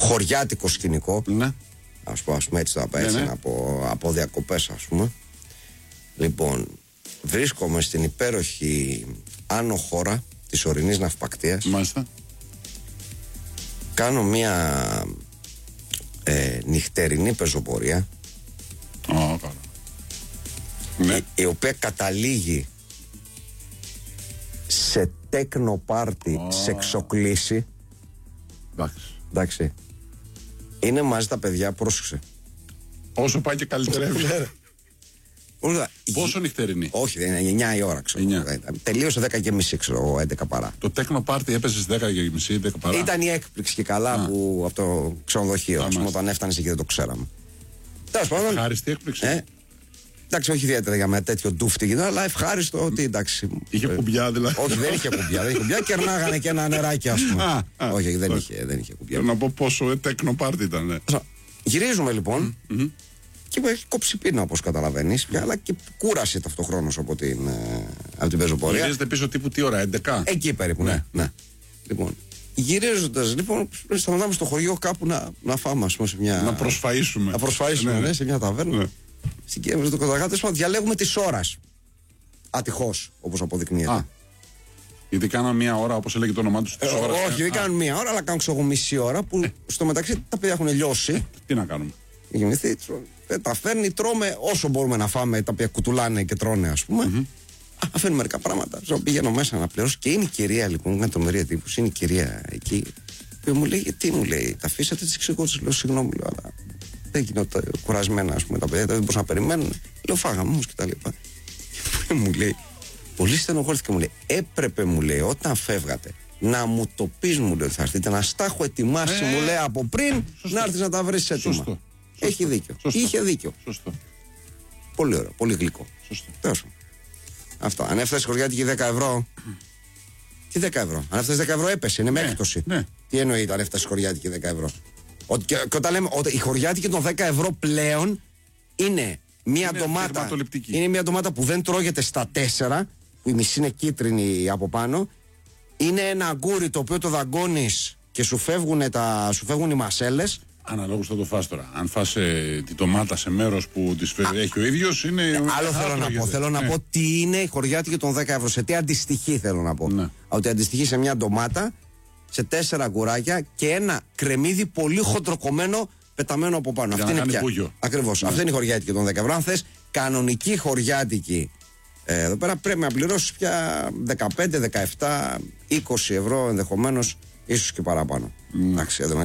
χωριάτικο σκηνικό. Ναι. Ας πούμε έτσι θα πάει, Ναι. από διακοπές, ας πούμε. Λοιπόν, βρίσκομαι στην υπέροχη άνω χώρα της ορεινής ναυπακτείας. Μάλιστα. Κάνω μια νυχτερινή πεζοπορία. Καλά. Ναι. Η οποία καταλήγει σε τέκνο πάρτι, σε ξοκλήση. Εντάξει. Είναι μαζί τα παιδιά, πρόσεξε. Όσο πάει και καλυτερεύει. Πόσο νυχτερινή? Όχι, δεν είναι 9 η ώρα, ξέρω. Τελείωσε 10:30, ξέρω, 11 παρά. Το τέκνο πάρτι έπεσε στις 10:30, 11 παρά. Ήταν η έκπληξη και καλά που από το ξενοδοχείο, ας πούμε, όταν έφτανε εκεί δεν το ξέραμε. Τέλος πάντων. Ευχάριστη έκπληξη. Εντάξει, όχι ιδιαίτερα για με τέτοιο ντούφτι γινόταν, αλλά ευχάριστο ότι εντάξει. Είχε κουμπιά δηλαδή? Όχι, δεν είχε κουμπιά. Κερνάγανε και ένα νεράκι, ας πούμε. Όχι, δεν είχε κουμπιά. Θέλω να πω πόσο τέκνο πάρτι ήταν. Γυρίζουμε λοιπόν. Και έχει κόψει πείνα, όπως καταλαβαίνεις, αλλά και κούρασε ταυτοχρόνως από την πεζοπορία. Γυρίζετε πίσω τύπου τι ώρα, 11? Εκεί περίπου, ναι. Λοιπόν, γυρίζοντας, λοιπόν, σταματάμε στο χωριό κάπου να φάμε, ας πούμε, σε μια. Να προσφαίσουμε. Να προσφαίσουμε, σε μια ταβέρνα. Στην Κίεβο, στο Κονταγάτες, διαλέγουμε τις ώρας. Ατυχώς, όπως αποδεικνύεται. Γιατί κάναν μία ώρα, όπως έλεγε το όνομά του. Όχι, δεν κάνουν μία ώρα, αλλά κάνουν ξέρω μισή ώρα που στο μεταξύ τα παιδιά έχουν λιώσει. Τι να κάνουμε? Γυμνηθεί, τα φέρνει, τρώμε όσο μπορούμε να φάμε, τα οποία κουτουλάνε και τρώνε, ας πούμε. Αφήνουμε μερικά πράγματα. Πηγαίνω μέσα να πληρώσω και είναι η κυρία, λοιπόν, μια τρομερή εντύπωση. Είναι η κυρία εκεί, που μου λέει, γιατί μου λέει, τα αφήσατε, τη εξηγώ, τη λέω, συγγνώμη, λέω, αλλά δεν γινόταν κουρασμένα, ας πούμε, τα παιδιά, δεν μπορούσαν να περιμένουν. Λέω, φάγαμε όμως και τα λοιπά. Και μου λέει, πολύ στενοχωρήθηκε, μου λέει, έπρεπε, μου λέει, όταν φεύγατε, να μου το πεις, μου λέει, ότι θα έρθετε, να στα έχω ετοιμάσει, μου λέει, από πριν, να έρθεις να τα βρεις έτοιμα. Σωστό. Έχει δίκιο. Είχε δίκιο. Σωστό. Πολύ ωραίο, πολύ γλυκό. Σωστό. Αυτό. Αν έφτασε χωριάτικη 10 ευρώ. Τι 10 ευρώ? Αν έφτασε 10 ευρώ έπεσε, είναι με έκπτωση. Ναι. Τι εννοείται αν έφτασε χωριάτικη 10 ευρώ? Και όταν λέμε ότι η χωριάτικη των 10 ευρώ πλέον είναι μια ντομάτα. Είναι μια ντομάτα που δεν τρώγεται στα 4, που η μισή είναι κίτρινη από πάνω. Είναι ένα αγκούρι το οποίο το δαγκώνεις και σου φεύγουν οι μασέλες. Αναλόγως θα το φας τώρα. Αν φας τη ντομάτα σε μέρος που τις έχει ο ίδιος, είναι. Άλλο θέλω να πω. Θέλω να πω τι είναι η χωριάτικη των 10 ευρώ. Σε τι αντιστοιχεί, θέλω να πω. Ναι. Ότι αντιστοιχεί σε μια ντομάτα, σε 4 αγκουράκια και ένα κρεμμύδι πολύ χοντροκομμένο πεταμένο από πάνω. Αυτή είναι πια. Ακριβώς. Ναι. Αυτή είναι η χωριάτικη των 10 ευρώ. Αν θες κανονική χωριάτικη, εδώ πέρα πρέπει να πληρώσεις πια 15, 17, 20 ευρώ ενδεχομένως, ίσως και παραπάνω. Εντάξει, εδώ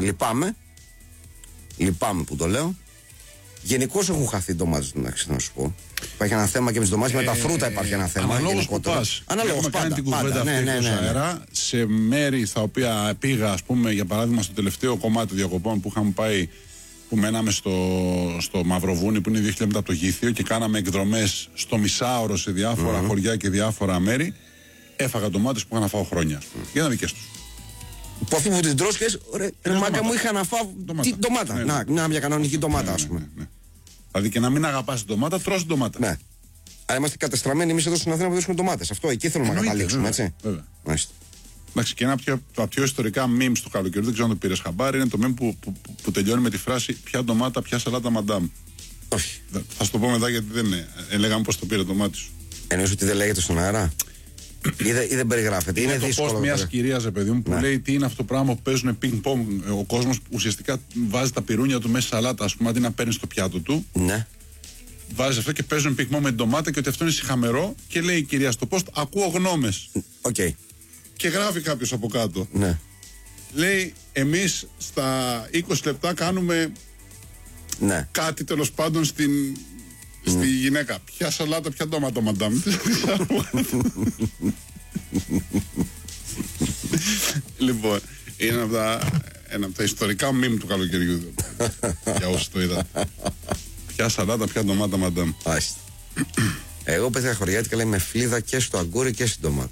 λυπάμαι που το λέω. Γενικώς έχουν χαθεί ντομάτες, να σου πω. Υπάρχει ένα θέμα και με τις ντομάτες, με τα φρούτα υπάρχει ένα θέμα. Αναλόγως που πας. Έχουμε κάνει την κουβέντα αυτή αέρα. Σε μέρη στα οποία πήγα, ας πούμε, για παράδειγμα, στο τελευταίο κομμάτι διακοπών που είχαμε πάει, που μέναμε στο Μαυροβούνι, που είναι 2 χιλιόμετρα από το Γήθιο, και κάναμε εκδρομές στο μισάωρο σε διάφορα χωριά και διάφορα μέρη. Έφαγα ντομάτες που είχα να φάω χρόνια. Για να δικές τους. Που αφού που την τρως και ρε μάκα μου, είχα να φάω ντομάτα. Να, μια κανονική ντομάτα, ας πούμε. Δηλαδή και να μην αγαπάς την ντομάτα, τρως την ντομάτα. Ναι. Αλλά είμαστε κατεστραμμένοι εμείς εδώ στην Αθήνα που βρίσκουμε ντομάτες. Αυτό εκεί θέλουμε να καταλήξουμε, έτσι. Βέβαια. Εντάξει, και ένα από τα πιο ιστορικά memes του καλοκαιριού, δεν ξέρω αν το πήρες χαμπάρι, είναι το meme που τελειώνει με τη φράση «Ποια ντομάτα, ποια σαλάτα, μαντάμ». Όχι. Θα σου το πω μετά, γιατί δεν είναι. Λέγαμε πώς το πήρε το μάτι σου. Εννοείς ότι δεν λέγεται στον αέρα? Ή δεν περιγράφεται? Είναι δύσκολο. Είναι το post μιας κυρίας, παιδί μου, που λέει τι είναι αυτό το πράγμα που παίζουν ping-pong ο κόσμος, που ουσιαστικά βάζει τα πυρούνια του μέσα στη σαλάτα, ας πούμε, αντί να παίρνει στο πιάτο του. Ναι. Βάζει αυτό και παίζουν ping-pong με την ντομάτα, και ότι αυτό είναι σιχαμερό, και λέει η κυρία στο post, ακούω γνώμες. Okay. Και γράφει κάποιος από κάτω. Ναι. Λέει, εμείς στα 20 λεπτά κάνουμε κάτι, τέλος πάντων, στη γυναίκα. Ποια σαλάτα, ποια ντόματο, μαντάμ. Λοιπόν, είναι ένα από τα ιστορικά μιμ του καλοκαιριού. Για όσοι το είδατε. Ποια σαλάτα, ποια ντομάτα, μαντάμ. Εγώ πέτυχα χωριάτικα, λέει, με φλίδα και στο αγκούρι και στην ντομάτα.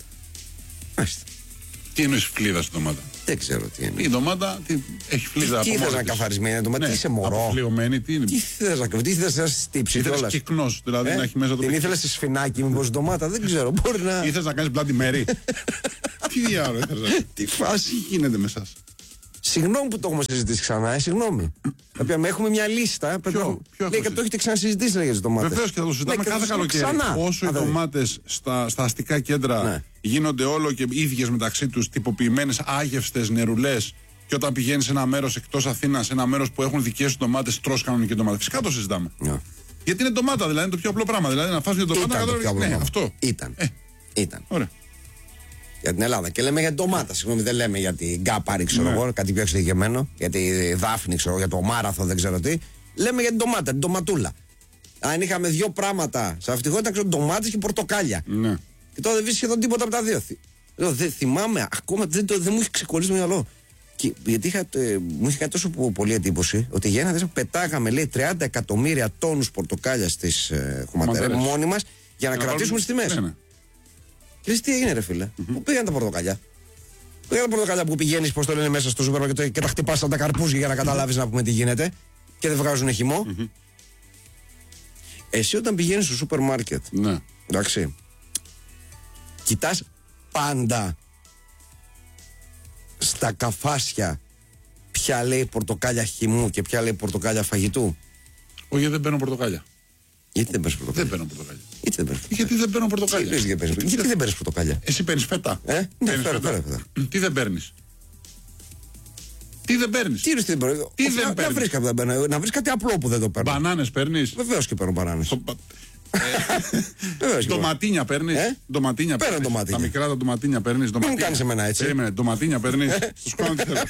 Τι εννοείς φλίδα στην ντομάτα? Δεν ξέρω τι είναι. Η ντομάτα έχει φλίδα. Τι θες να καθαρισμένη ντομάτα, τι είσαι μωρό? Αποφλιωμένη, τι είναι? Τι θες να στύψει? Ήθελες κυκνός, δηλαδή να έχει μέσα το. Την ήθελες σε σφινάκι, μήπως ντομάτα, δεν ξέρω. Μπορεί να. Ήθελες να κάνεις Bloody Mary. Τι διάλογο ήθελες? Τι φάση γίνεται με εσάς? Συγγνώμη που το έχουμε συζητήσει ξανά, συγγνώμη. Έχουμε μια λίστα. Λέει και το έχετε ξανασυζητήσει, λέγεται ντομάτες. Βεβαίως και θα το συζητάμε κάθε καλοκαίρι. Όσο οι ντομάτες στα αστικά κέντρα γίνονται όλο και ίδιες μεταξύ τους, τυποποιημένες, άγευστες, νερουλές, και όταν πηγαίνεις σε ένα μέρος εκτός Αθήνας, σε ένα μέρος που έχουν δικές σου ντομάτες, τρως κανονική ντομάτα. Φυσικά το συζητάμε. Γιατί είναι ντομάτα, δηλαδή είναι το πιο απλό πράγμα. Δηλαδή να φας μια ντομάτα αυτό. Ήταν. Ωραία. Για την Ελλάδα. Και λέμε για την ντομάτα. Συγγνώμη, δεν λέμε για την γκάπαρη, ξέρω εγώ, κάτι πιο εξειδικευμένο. Για τη δάφνη, ξέρω, για το μάραθο, δεν ξέρω τι. Λέμε για την ντομάτα, την ντοματούλα. Αν είχαμε δύο πράγματα σε αυτή ήταν ντομάτες και πορτοκάλια. Ναι. Και τώρα δεν βρίσκει σχεδόν τίποτα από τα δύο. Δεν θυμάμαι, ακόμα δεν μου είχε ξεκολλήσει το μυαλό. Γιατί μου είχε κάνει τόσο πολύ εντύπωση ότι για ένα δέσο πετάγαμε, λέει, 30 εκατομμύρια τόνους πορτοκάλια στις χωματερές μόνοι μας για να κρατήσουμε τις τιμές. Ναι. Και λες, τι έγινε, ρε φίλε, πού πήγαν τα πορτοκάλια? Πού πήγαν τα πορτοκάλια που πηγαίνεις, πώς το λένε, μέσα στο σούπερ μάρκετ και τα χτυπάς σαν τα καρπούζια για να καταλάβεις, να πούμε τι γίνεται, και δεν βγάζουν χυμό. Εσύ όταν πηγαίνεις στο σούπερ μάρκετ, εντάξει, κοιτάς πάντα στα καφάσια ποια λέει πορτοκάλια χυμού και ποια λέει πορτοκάλια φαγητού? Όχι, δεν παίρνω πορτοκάλια. Γιατί δεν παίρνεις πορτοκάλια? Δεν παίρνω πορτοκάλια. Γιατί δεν παίρνω πορτοκάλια? Γιατί δεν παίρνεις πορτοκάλια? Εσύ παίρνεις φέτα. Φέρα. Τι δεν παίρνεις? Τι δεν παίρνεις? Να βρεις κάτι απλό που δεν το παίρνω. Μπανάνες παίρνεις? Βεβαίως και παίρνω μπανάνες. Ντοματίνια παίρνεις? Παίρνω ντοματίνια. Τα μικρά τα ντοματίνια παίρνεις? Μην κάνεις εμένα έτσι. Περίμενε, ντοματίνια παίρνεις? Στους κάνω τι θέλω.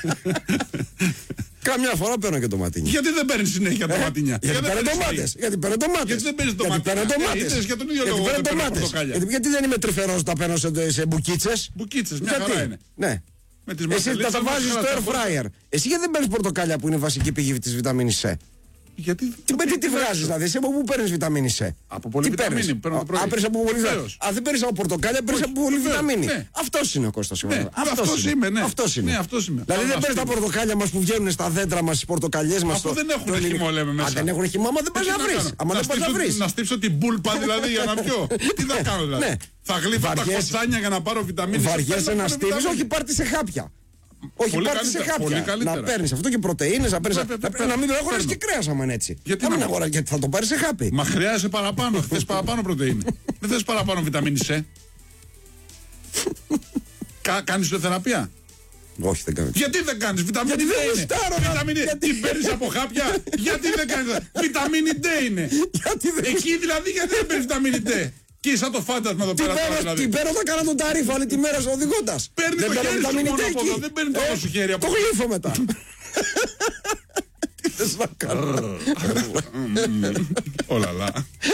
Καμιά φορά παίρνω και ντοματίνια. Γιατί δεν παίρνεις συνέχεια ντοματίνια? Γιατί παίρνω ντομάτες. Γιατί δεν παίρνεις ντοματίνια? Για τον ίδιο λόγο δεν παίρνω πορτοκάλια. Γιατί δεν είμαι τρυφερός όταν παίρνω σε μπουκίτσες? Μπουκίτσες, μια χαρά είναι. Ναι. Εσύ τα βάζεις στο air fryer. Εσύ γιατί δεν παίρνεις πορτοκάλια που είναι βασική πηγή της βιταμίνης C? Γιατί τι βγάζεις, δηλαδή, εσύ από πού παίρνεις βιταμίνη C? Από πολύ βιταμίνη. Παίρνεις από πολύ βιταμίνη. Αν δεν παίρνεις από πορτοκάλια, παίρνεις από πολύ βιταμίνη. Αυτός είναι ο Κώστας. Αυτός είμαι. Δηλαδή δεν παίρνεις τα πορτοκάλια μας που βγαίνουν στα δέντρα μας, στις πορτοκαλιές μας. Αυτό δεν έχουν χυμό, λέμε μέσα. Αν δεν έχουν χυμό, άμα δεν πας να βρεις. Να στύψω την πούλπα δηλαδή για να πιω. Τι θα κάνω δηλαδή? Θα γλύφω τα κοτσάνια για να πάρω βιταμίνη C. Βαριέσαι να στύψεις, όχι, πάρτι σε χάπια. Όχι, πάρτι σε χάπια. Να παίρνεις αυτό και πρωτεΐνες, να μην αγοράζεις και κρέας άμα είναι έτσι. Γιατί θα το πάρεις σε χάπι. Μα χρειάζεσαι παραπάνω, θες παραπάνω πρωτεΐνη. Δεν θες παραπάνω βιταμίνη C. Κάνεις θεραπεία? Όχι, δεν κάνω. Γιατί δεν κάνεις? Βιταμίνη D είναι. Βιταμίνη D παίρνεις από χάπια? Γιατί δεν κάνεις? Βιταμίνη D είναι. Εκεί δηλαδή γιατί δεν παίρνεις βιταμίνη D? Και σαν το φάντασμα εδώ πέρα. Την πέρα θα κάνω τον ταρίφα όλη τη μέρα οδηγώντας. Παίρνει το χέρι σου μόνο από εδώ. Δεν παίρνει το άλλο σου χέρι από εδώ. Το γλύφω μετά. Τι θες να κάνω? Ολαλά.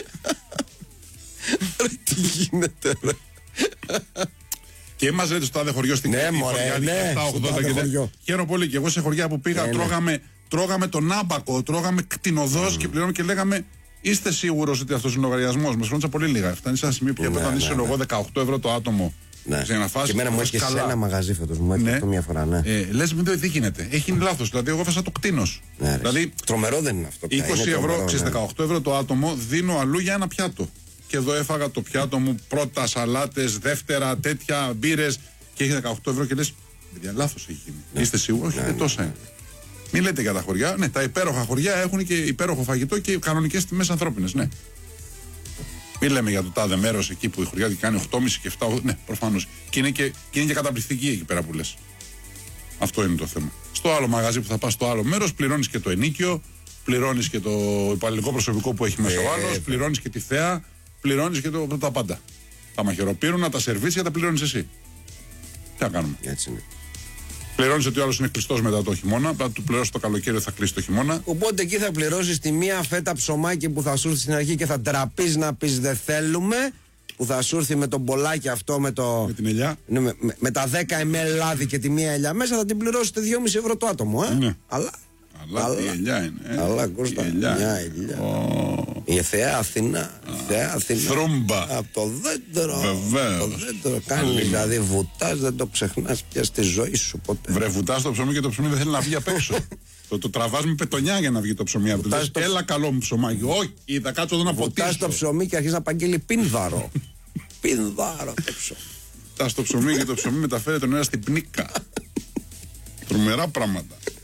Τι γίνεται ρε? Και είμαστε λέτε στο τάδε χωριό στην Κρήτη. Ναι, χαίρομαι πολύ και εγώ σε χωριά που πήγα τρώγαμε τον άμπακο, τρώγαμε κτηνοδός και πληρώνουμε και λέγαμε είστε σίγουρος ότι αυτός είναι ο λογαριασμός? Μας φρόντισα πολύ λίγα. Φτάνει σε ένα σημείο που όταν είσαι εγώ 18 ευρώ το άτομο. Ναι. Και εμένα μου έρχεται σε ένα μαγαζί φέτος, μου έρχεται αυτό μια φορά. Ναι. Λες μην δεν γίνεται. Έχει λάθος. Δηλαδή, εγώ έφασα το κτίνος. Ναι, δηλαδή, τρομερό δεν είναι αυτό. 20 ευρώ, 18 ευρώ το άτομο δίνω αλλού για ένα πιάτο. Και εδώ έφαγα το πιάτο μου πρώτα σαλάτες, δεύτερα τέτοια μπύρες και έχει 18 ευρώ και λες, παιδιά, λάθος έχει γίνει. Ναι. Είστε σίγουροι? Όχι, δεν τόσα είναι. Μην λέτε για τα χωριά. Ναι, τα υπέροχα χωριά έχουν και υπέροχο φαγητό και κανονικές τιμές ανθρώπινες. Ναι. Μην λέμε για το τάδε μέρος εκεί που η χωριά κάνει 8,5 και 7. Ναι, προφανώς. Και είναι και καταπληκτική εκεί πέρα που λες. Αυτό είναι το θέμα. Στο άλλο μαγαζί που θα πας στο άλλο μέρος, πληρώνεις και το ενίκιο, πληρώνεις και το υπαλληλικό προσωπικό που έχει μέσα ο άλλος, πληρώνεις και τη θέα, πληρώνεις και τα πάντα. Τα μαχαιροπύρουνα, τα σερβίτσια τα πληρώνεις εσύ. Τι να κάνουμε? Έτσι είναι. Πληρώνεις ότι ο άλλος είναι κλειστός μετά το χειμώνα, θα του πληρώσει το καλοκαίρι, θα κλείσει το χειμώνα. Οπότε εκεί θα πληρώσεις τη μία φέτα ψωμάκι που θα σου έρθει στην αρχή και θα τραπείς να πεις δεν θέλουμε. Που θα σου έρθει με τον μπολάκι αυτό με την ελιά. Με τα 10 ml λάδι και τη μία ελιά μέσα θα την πληρώσετε 2,5 ευρώ το άτομο. Ναι. Αλλά τι ελιά είναι. Αλλά Κώστα, μια ελιά. Η Θεά Αθηνά. Θρούμπα. Από το δέντρο. Βεβαίως. Το δέντρο κάνει, δηλαδή βουτάς, δεν το ξεχνάς πια στη ζωή σου ποτέ. Βρε, βουτάς το ψωμί και το ψωμί δεν θέλει να βγει απ' έξω. Το τραβάς με πετονιά για να βγει το ψωμί από το. Έλα καλό μου ψωμάκι. Όχι, θα κάτσω εδώ να ποτίσω. Βουτάς το ψωμί και αρχίζει να παγγέλει πίνδαρο. Πίνδαρο το ψωμί. Βουτάς το ψωμί και το ψωμί μεταφέρει τον αέρα στην πνίκα. Τρομερά πράγματα.